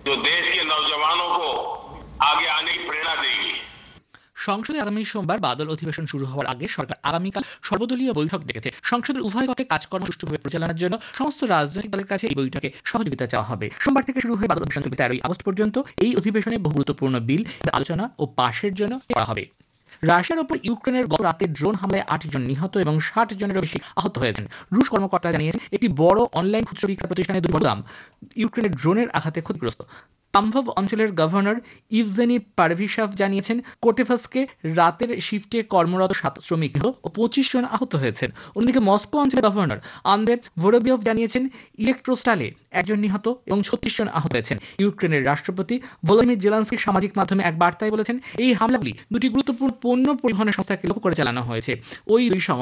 जो देश के नौजवानों को आगे आने की प्रेरणा देगी। সংসদে আগামী সোমবার বাদল অধিবেশন শুরু হওয়ার আগে সরকার আগামীকাল সর্বদলীয় বৈঠক ডেকেছে। সংসদের উভয় কক্ষে কাজকর্ম সুষ্ঠুভাবে পরিচালনার জন্য সমস্ত রাজনৈতিক দলের কাছে এই বৈঠকে সহযোগিতা চাওয়া হবে। সোমবার থেকে শুরু হয়ে বাদল অধিবেশন 13 আগস্ট পর্যন্ত এই অধিবেশনে বহু গুরুত্বপূর্ণ বিল আলোচনা ও পাশের জন্য করা হবে। রাশিয়ার ওপর ইউক্রেনের গত রাতে ড্রোন হামলায় 8 জন নিহত এবং 60 জনেরও বেশি আহত হয়েছেন। রুশ কর্মকর্তারা জানিয়েছেন একটি বড় অনলাইন খুচরো বিক্রয় প্রতিষ্ঠানের 2 গোদাম ইউক্রেনের ড্রোনের আঘাতে ক্ষতিগ্রস্ত। তাম্ভভ অঞ্চলের গভর্নর ইভজেনি পারভিশভ জানিয়েছেন কোটেভাসকে রাতের শিফটে কর্মরত 7 শ্রমিক ও 25 জন আহত হয়েছেন। অন্যদিকে মস্কো অঞ্চলের গভর্নর আন্দ্রে ভোরোবিয়ভ জানিয়েছেন ইলেকট্রোস্টালে 1 জন নিহত এবং 36 জন আহত হয়েছেন। ইউক্রেনের রাষ্ট্রপতি ভলোদিমির জেলেনস্কি সামাজিক মাধ্যমে এক বার্তায় বলেছেন এই হামলাগুলি দুটি গুরুত্বপূর্ণ পণ্য পরিবহনের সংস্থাকে লক্ষ্য করে চালানো হয়েছে। ওই দুই